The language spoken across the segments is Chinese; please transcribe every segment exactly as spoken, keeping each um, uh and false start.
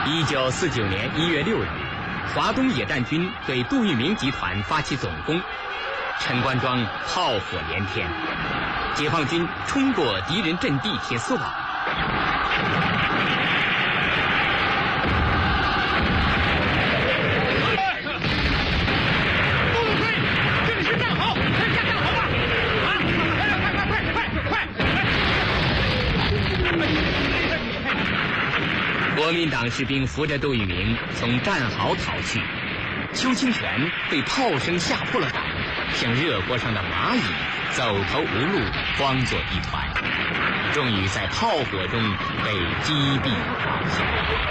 一九四九年一月六日，华东野战军对杜聿明集团发起总攻，陈官庄炮火连天，解放军冲过敌人阵地铁丝网。国民党士兵扶着杜聿明从战壕逃去，邱清泉被炮声吓破了胆，像热锅上的蚂蚁，走投无路，慌作一团，终于在炮火中被击毙倒下。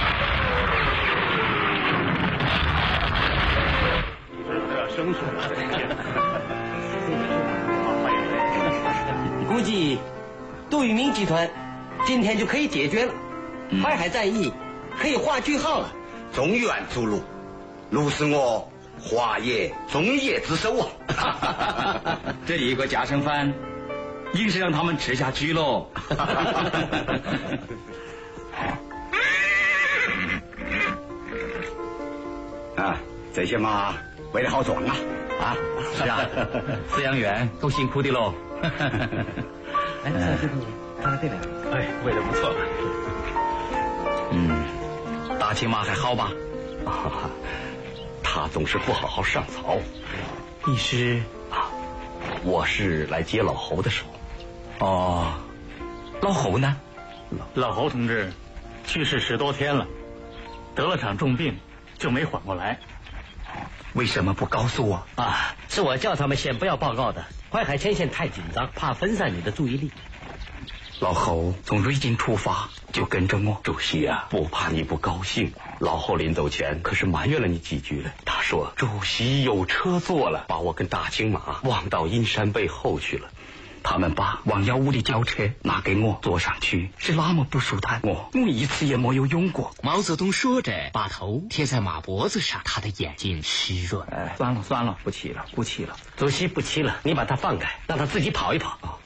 估计杜聿明集团今天就可以解决了，淮海战役可以画句号了。 中原逐鹿，鹿是我华野中野之首啊！ 这一个夹生饭，硬是让他们吃下去喽。 啊，这些马喂得好壮啊！啊， 是啊，饲养员都辛苦的喽。 哎，小师傅，看看这两个， 哎，喂得不错。嗯，大青马还好吧？ 啊，他总是不好好上草。 你是啊，我是来接老侯的手。 哦，老侯呢？ 老侯同志去世十多天了，得了场重病，就没缓过来。 为什么不告诉我？ 啊，是我叫他们先不要报告的。淮海前线太紧张，怕分散你的注意力。 老侯从瑞金出发就跟着我。 主席啊，不怕你不高兴，老侯临走前可是埋怨了你几句了。他说主席有车坐了，把我跟大青马忘到阴山背后去了。 他们把王耀武的轿车拿给我坐上去，是那么不舒坦，我我一次也没有用过。 毛泽东说着，把头贴在马脖子上，他的眼睛湿润。 哎，算了算了，不骑了，不骑了。 主席不骑了，你把他放开，让他自己跑一跑。